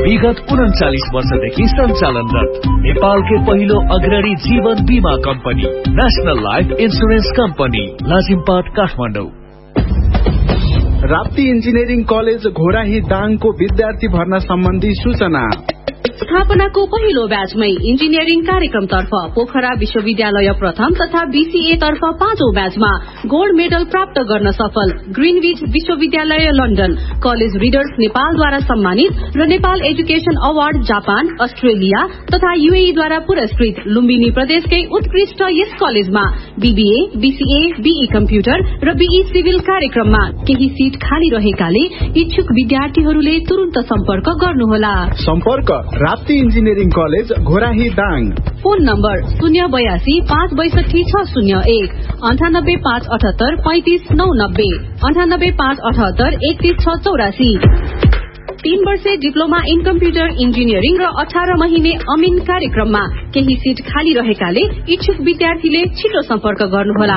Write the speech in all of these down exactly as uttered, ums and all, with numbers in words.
विगत उन्चालिस वर्षदेखि सञ्चालनरत नेपालकै पहिलो अग्रणी जीवन बीमा company national life insurance company Lazimpat Kathmandu. Rapti engineering college Ghorahi दाङको विद्यार्थी भर्ना सम्बन्धी सूचना। स्थापनाको पहिलो ब्याचमै इन्जिनियरिङ कार्यक्रम तर्फ पोखरा विश्वविद्यालय प्रथम तथा बीसीए तर्फ पाँचौं ब्याचमा गोल्ड मेडल प्राप्त गर्न सफल ग्रीनविच विश्वविद्यालय लन्डन कलेज रिडर्स नेपालद्वारा सम्मानित र Nepal education award Japan Australia तथा यूएईद्वारा पुरस्कृत लुम्बिनी प्रदेशकै उत्कृष्ट यस कलेजमा बीबीए बीसीए बीई कम्प्युटर र बीई सिभिल कार्यक्रममा केही सीट खाली रहेकाले इच्छुक विद्यार्थीहरूले तुरन्त सम्पर्क गर्नुहोला। सम्पर्क Rapti engineering college Ghorahi Dang. Phone number शून्य बयासी पाँच बैसठी छ शून्य एक अन्ठानब्बे पाँच अठहत्तर पैंतिस नौ नब्बे अन्ठानब्बे पाँच अठहत्तर एकतीस छ चौरासी। तीन वर्षे डिप्लोमा इन कम्प्युटर इन्जिनियरिङ र अठार महिने अमिन कार्यक्रममा केही सीट खाली रहेकाले इच्छुक विद्यार्थीले छिटो सम्पर्क गर्नुहोला।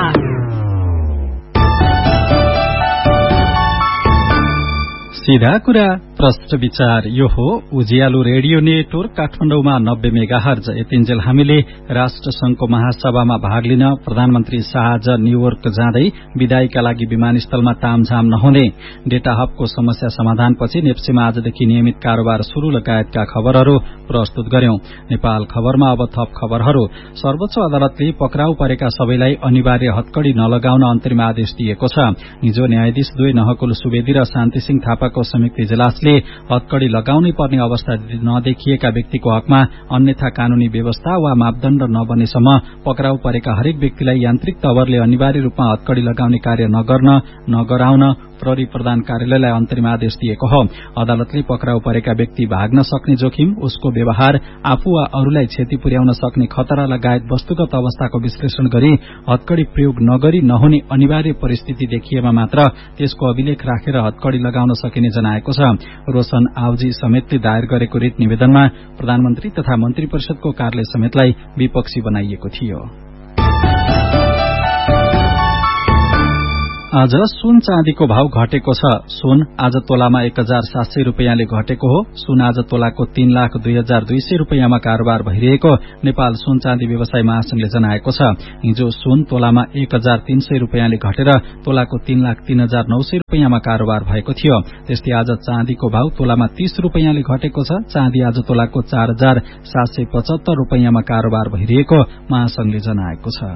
सीधा कुरा प्रश्न विचार यो हो उज्यालो रेडियो नेटवर्क काठमाडौँमा नब्बे मेगाहर्ज। यतिन्जेल हामीले राष्ट्र संघको महासभामा भाग लिन प्रधानमन्त्री शाह आज न्यूयोर्क जाँदै विदाईका लागि विमानस्थलमा तामझाम नहुने, डेटा हबको समस्या समाधानपछि नेप्सीमा आजदेखि नियमित कारोबार शुरू लगायतका खबरहरू प्रस्तुत गर्यौं। नेपाल खबरमा अब थप खबरहरू। सर्वोच्च अदालतले पक्राउ परेका सबैलाई अनिवार्य हत्कड़ी नलगाउन अन्तरिम आदेश दिएको छ। हिजो न्यायाधीश दुई नहकुल सुवेदी र शान्तिसिंह थापाको संयुक्त इजलासले हत्कड़ी लगाउनै पर्ने अवस्था नदेखिएका व्यक्तिको हकमा अन्यथा कानूनी व्यवस्था वा मापदण्ड नबनेसम्म पक्राउ परेका हरेक व्यक्तिलाई यान्त्रिक तवरले अनिवार्य रूपमा हत्कड़ी लगाउने कार्य नगर्न नगराउन प्रहरी प्रधान कार्यालयलाई अन्तरिम आदेश दिएको हो। अदालतले पक्राउ परेका व्यक्ति भाग्न सक्ने जोखिम, उसको व्यवहार, आफू वा अरूलाई क्षति पुर्याउन सक्ने खतरा लगायत वस्तुगत अवस्थाको विश्लेषण गरी हत्कड़ी प्रयोग नगरी नहुने अनिवार्य परिस्थिति देखिएमा मात्र त्यसको अभिलेख राखेर हत्कड़ी लगाउन सकिने जनाएको छ। रोशन आवजी समेतले दायर गरेको रिट निवेदनमा प्रधानमन्त्री तथा मन्त्री परिषदको कार्यालय समेतलाई विपक्षी बनाइएको थियो। आज सुन चाँदीको भाव घटेको छ। सुन आज तोलामा एक हजार सात सय रूपियाँले घटेको हो। सुन आज तोलाको तीन लाख दुई हजार दुई सय रूपियाँमा कारोबार भइरहेको नेपाल सुन चाँदी व्यवसाय महासंघले जनाएको छ। हिजो सुन तोलामा एक हजार तीन सय रूपियाँले घटेर तोलाको तीन लाख तीन हजार नौ सय रूपियाँमा कारोबार भएको थियो। त्यस्तै आज चाँदीको भाव तोलामा तीस रूपियाँले घटेको छ। चाँदी आज तोलाको चार हजार सात सय पचहत्तर रूपियाँमा कारोबार भइरहेको महासंघले जनाएको छ।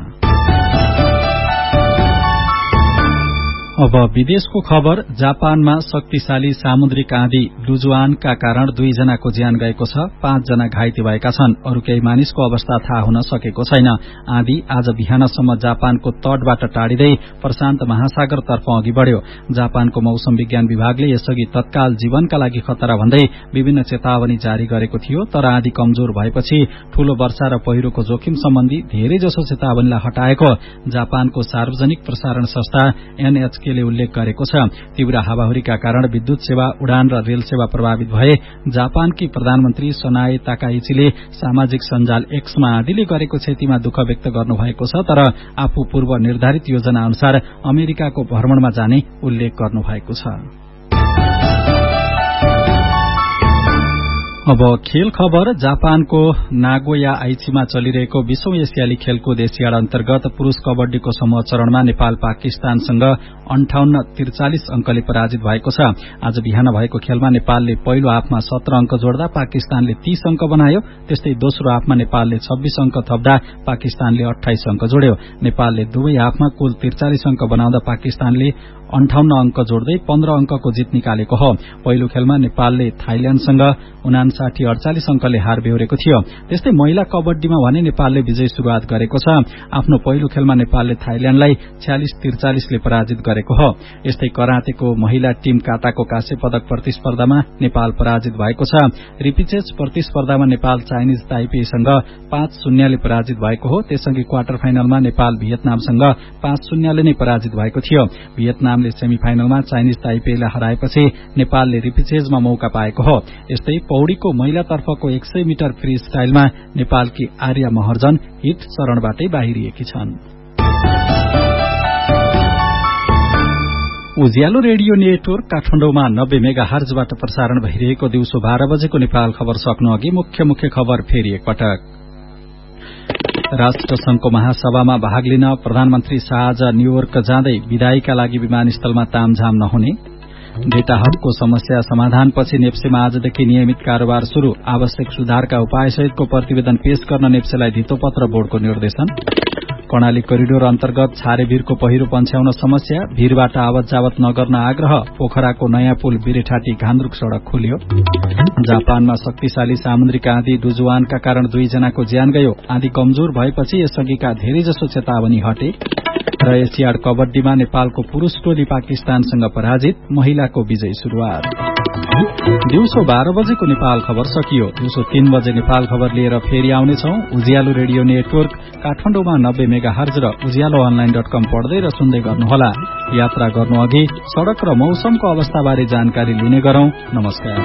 अब विदेशको खबर। जापानमा शक्तिशाली सामुद्रिक आँधी लुजुआनका कारण दुईजनाको ज्यान गएको छ। पाँचजना घाइते भएका छन्। अरू केही मानिसको अवस्था थाहा हुन सकेको छैन। आँधी आज बिहानसम्म जापानको तटबाट टाढिँदै प्रशान्त महासागरतर्फ अघि बढ़्यो। जापानको मौसम विज्ञान विभागले यसअघि तत्काल जीवनका लागि खतरा भन्दै विभिन्न चेतावनी जारी गरेको थियो, तर आँधी कमजोर भएपछि ठूलो वर्षा र पहिरोको जोखिम सम्बन्धी धेरैजसो चेतावनीलाई हटाएको जापानको सार्वजनिक प्रसारण संस्था एनएचके ले उल्लेख गरेको छ। तीव्र हावाहुरीका कारण विद्युत सेवा, उडान र रेल सेवा प्रभावित भए। जापानकी प्रधानमन्त्री सनाए ताकाइचीले सामाजिक सञ्जाल एक्समा आँधीले गरेको क्षतिमा दुःख व्यक्त गर्नुभएको छ, तर आफू पूर्व निर्धारित योजना अनुसार अमेरिकाको भ्रमणमा जाने उल्लेख गर्नुभएको छ। अब खेल खबर। जापानको नागोया आइचीमा चलिरहेको बीसौं एसियाली खेलकुद एसियाड अन्तर्गत पुरूष कबड्डीको समूह चरणमा नेपाल पाकिस्तानसँग अन्ठाउन्न त्रिचालिस अंकले पराजित भएको छ। आज बिहान भएको खेलमा नेपालले पहिलो हाफमा सत्र अंक जोड्दा पाकिस्तानले तीस अंक बनायो। त्यस्तै दोस्रो हाफमा नेपालले छब्बीस अंक थप्दा पाकिस्तानले अठाइस अंक जोड्यो। नेपालले दुवै हाफमा कुल त्रिचालिस अंक बनाउँदा पाकिस्तानले अन्ठाउन्न अंक जोड्दै पन्ध्र अंकको जित निकालेको हो। पहिलो खेलमा नेपालले थाइल्याण्डसँग उनासाठी अडचालिस अंकले हार बेहोरेको थियो। त्यस्तै महिला कबड्डीमा भने नेपालले विजय शुरूआत गरेको छ। आफ्नो पहिलो खेलमा नेपालले थाइल्याण्डलाई छयालिस त्रिचालिसले पराजित गरेको हो। यस्तै करातेको महिला टीम काटाको काँस्य पदक प्रतिस्पर्धामा नेपाल पराजित भएको छ। रिपिचेज प्रतिस्पर्धामा नेपाल चाइनिज ताइपेसँग पाँच शून्यले पराजित भएको हो। त्यसअघि क्वार्टर फाइनलमा नेपाल भियतनामसँग पाँच शून्यले नै पराजित भएको थियो। भियतनामले सेमी फाइनलमा चाइनिज ताइपेलाई हराएपछि नेपालले रिपिचेजमा मौका पाएको हो। यस्तै पौडीको महिलातर्फको एक सय मिटर फ्री स्टाइलमा नेपालकी आर्या महर्जन हिट चरणबाटै बाहिरिएकी छन्। उज्यालो रेडियो नेटवर्क काठमाडौँमा नब्बे मेगा हर्जबाट प्रसारण भइरहेको दिउँसो बाह्र बजेको नेपाल खबर सक्नु अघि मुख्य मुख्य खबर फेरि एकपटक। राष्ट्र संघको महासभामा भाग लिन प्रधानमन्त्री शाह आज न्यूयोर्क जाँदै विदाईका लागि विमानस्थलमा तामझाम नहुने। डेटा हबको समस्या समाधानपछि नेप्सेमा आजदेखि नियमित कारोबार शुरू। आवश्यक सुधारका उपायसहितको प्रतिवेदन पेश गर्न नेप्सेलाई धितोपत्र बोर्डको निर्देशन। कर्णाली करिडोर अन्तर्गत छारेभिरको पहिरो पन्छ्याउन समस्या। भीरबाट आवत जावत नगर्न आग्रह। पोखराको नयाँ पुल बिरेठाटी घान्द्रुक सड़क खोलियो। जापानमा शक्तिशाली सामुद्रिक आँधी डुजुआनका कारण दुईजनाको ज्यान गयो। आँधी कमजोर भएपछि यसअघिका धेरैजसो चेतावनी हटे। र एसियाड कबड्डीमा नेपालको पुरूष टोली पाकिस्तानसँग पराजित। महिलाको विजयी शुरूआत। दिउँसो बाह्र बजेको नेपाल खबर सकियो। दिउँसो तीन बजे नेपाल खबर लिएर फेरि आउनेछौ। उज्यालो रेडियो नेटवर्क काठमाडौँमा नब्बे मेगा हर्ज र उज्यालो अनलाइन डट कम पढ्दै र सुन्दै गर्नुहोला। यात्रा गर्नु अघि सड़क र मौसमको अवस्थाबारे जानकारी लिने गरौं। नमस्कार।